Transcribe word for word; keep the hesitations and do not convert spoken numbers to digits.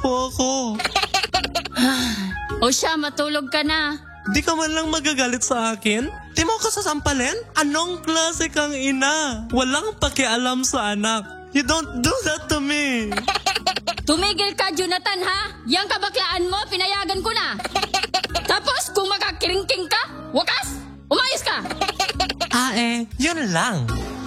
po ako. O siya, matulog ka na. Di ka man lang magagalit sa akin? Di mo ako sasampalin? Anong klase kang ina? Walang pakialam sa anak. You don't do that to me. Tumigil ka, Jonathan, ha? Yang kabaklaan mo, pinayagan ko na. Tapos, kung makakiringking ka, wakas, umayos ka. Ah eh, yun lang.